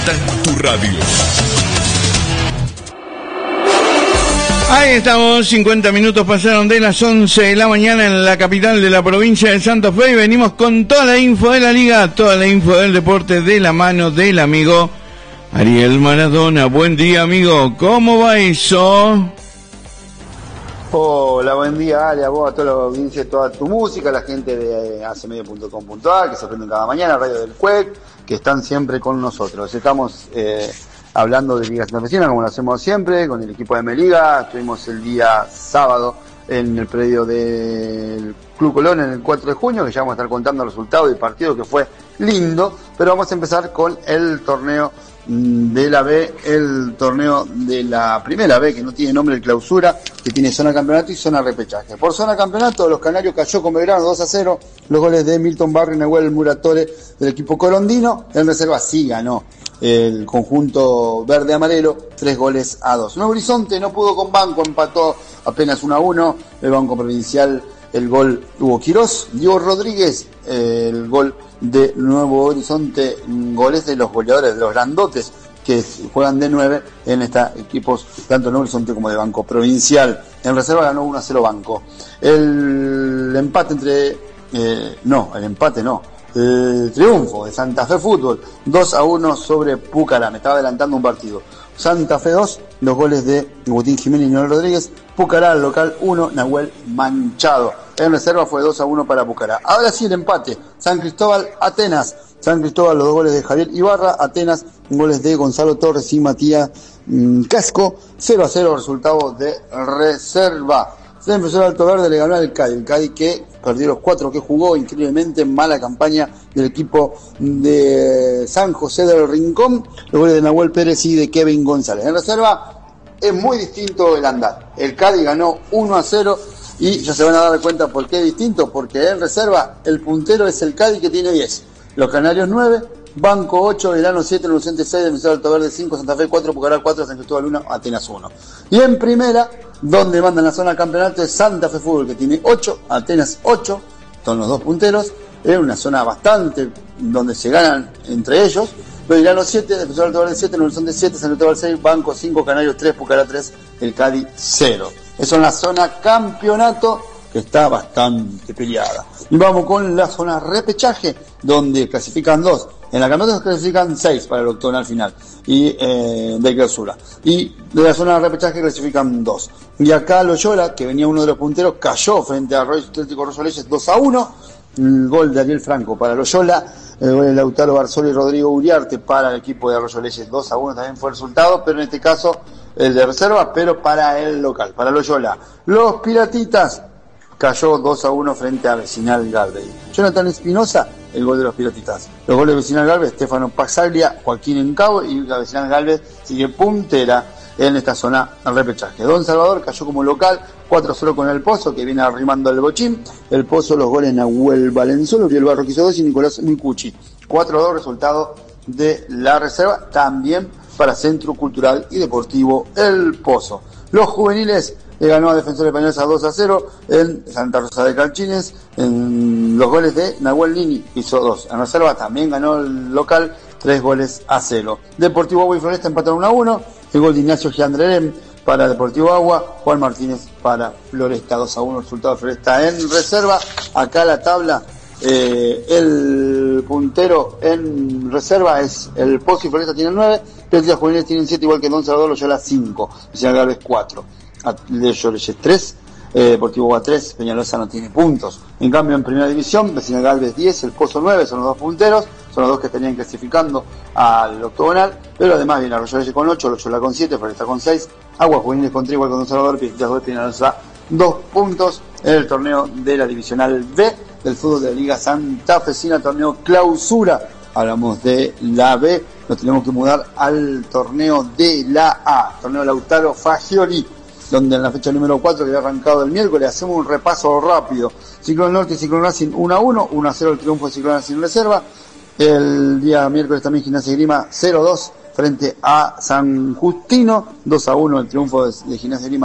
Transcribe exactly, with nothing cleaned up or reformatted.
Está en tu radio. Ahí estamos, cincuenta minutos pasaron de las once de la mañana en la capital de la provincia de Santa Fe y venimos con toda la info de la liga, toda la info del deporte de la mano del amigo Ariel Maradona. Buen día, amigo, ¿cómo va eso? Hola, buen día, Ale, a vos, a toda la audiencia, toda tu música, a la gente de a c medio punto com punto a r que se prenden cada mañana, Radio del Cuec, que están siempre con nosotros. Estamos eh, hablando de Liga Santafesina, como lo hacemos siempre, con el equipo de Meliga. Estuvimos el día sábado en el predio del Club Colón en el cuatro de junio, que ya vamos a estar contando los resultados del partido, que fue lindo, pero vamos a empezar con el torneo de la B, el torneo de la primera B, que no tiene nombre de clausura, que tiene zona campeonato y zona repechaje. Por zona campeonato, los canarios cayó con Belgrano dos a cero, los goles de Milton Barrio y Nahuel Muratore del equipo colondino. En reserva sí ganó el conjunto verde-amarelo, tres goles a dos. Nuevo Horizonte no pudo con Banco, empató apenas uno a uno, el Banco Provincial, el gol Hugo Quirós, Diego Rodríguez, eh, el gol de Nuevo Horizonte, goles de los goleadores, de los grandotes que juegan de nueve en estos equipos, tanto Nuevo Horizonte como de Banco Provincial. En reserva ganó uno a cero Banco. El empate entre, eh, no, el empate no, el triunfo de Santa Fe Fútbol, dos a uno sobre Pucará, me estaba adelantando un partido. Santa Fe dos, los goles de Agustín Jiménez y Noel Rodríguez. Pucará local uno, Nahuel Manchado. En reserva fue dos a uno para Pucará. Ahora sí el empate, San Cristóbal Atenas. San Cristóbal, los dos goles de Javier Ibarra. Atenas, goles de Gonzalo Torres y Matías mmm, Casco. cero a cero resultado de reserva. Se empezó el Alto Verde, le ganó al Cádiz. El Cádiz que perdió los cuatro que jugó, increíblemente mala campaña del equipo de San José del Rincón. Los goles de Nahuel Pérez y de Kevin González. En reserva es muy distinto el andar. El Cádiz ganó uno a cero y ya se van a dar cuenta por qué es distinto, porque en reserva el puntero es el Cádiz, que tiene diez. Los Canarios nueve, Banco ocho, Belgrano siete, Inocente seis, Defensor Alto Verde cinco, Santa Fe cuatro, Pucará cuatro, San Cristóbal uno, Atenas uno. Y en primera, donde mandan la zona campeonato, es Santa Fe Fútbol, que tiene ocho, Atenas ocho, son los dos punteros, es una zona bastante donde se ganan entre ellos. Belgrano siete, Defensor Alto Verde siete, Inocente siete, San Cristóbal seis, Banco cinco, Canarios tres, Pucará tres, el Cádiz cero. Eso es la zona campeonato, que está bastante peleada. Y vamos con la zona repechaje, donde clasifican dos. En la campeonato clasifican seis para el octogonal final y eh, de clausura. Y de la zona de repechaje clasifican dos. Y acá Loyola, que venía uno de los punteros, cayó frente a Royal Atlético Arroyo Leyes dos a uno. El gol de Ariel Franco para Loyola, el gol de Lautaro Barzoli y Rodrigo Uriarte para el equipo de Arroyo Leyes dos a uno también fue el resultado, pero en este caso el de reserva, pero para el local, para Loyola. Los Piratitas cayó dos a uno frente a Vecinal Galvez. Jonathan Espinosa, el gol de los Piratitas. Los goles de Vecinal Galvez, Stefano Pasaglia, Joaquín Encabo, y la Vecinal Galvez sigue puntera en esta zona al repechaje. Don Salvador cayó como local cuatro a cero con el Pozo, que viene arrimando al bochín. El Pozo, los goles Nahuel Valenzuela, Uriel Barro quiso dos y Nicolás Micucci. cuatro a dos resultado de la reserva, también para Centro Cultural y Deportivo El Pozo. Los juveniles le ganó a Defensor Español a dos a cero en Santa Rosa de Calchines. En los goles de Nahuel Nini hizo dos. En reserva también ganó el local tres goles a cero. Deportivo Agua y Floresta empataron uno a uno. El gol de Ignacio Giandrelem para Deportivo Agua. Juan Martínez para Floresta dos a uno. Resultado de Floresta en reserva. Acá la tabla. Eh, el puntero en reserva es el Pozo y Floresta tienen nueve. Los juveniles tienen siete, igual que Don Salvador, Loyola cinco. Vecina Galvez cuatro. De Llorelles tres, eh, Deportivo Agua tres, Peñalosa no tiene puntos. En cambio, en primera división, Vecina Galvez diez, el Pozo nueve, son los dos punteros, son los dos que estarían clasificando al octogonal, pero además viene Arroyo Leyes con ocho, Loyola con siete, Floresta con seis, Agua Juveniles con tres, igual con Don Salvador, Piratitas dos, Peñalosa dos puntos en el torneo de la Divisional B del fútbol de la Liga Santafesina, torneo clausura. Hablamos de la B, nos tenemos que mudar al torneo de la A, torneo Lautaro Fagioli, donde en la fecha número cuatro, que había arrancado el miércoles, hacemos un repaso rápido. Ciclón Norte y Ciclón Racing uno a uno, uno a cero el triunfo de Ciclón Racing reserva. El día miércoles también Gimnasia y Grima cero a dos frente a San Justino, dos a uno el triunfo de, de Gimnasia y Grima